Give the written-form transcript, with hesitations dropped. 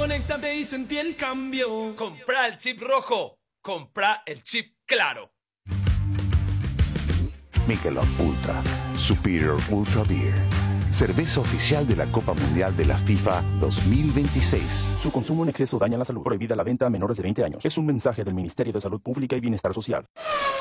conéctate y sentí el cambio. Compra el chip rojo. Compra el chip claro. Michelob Ultra. Superior Ultra Beer. Cerveza oficial de la Copa Mundial de la FIFA 2026. Su consumo en exceso daña la salud. Prohibida la venta a menores de 20 años. Es un mensaje del Ministerio de Salud Pública y Bienestar Social.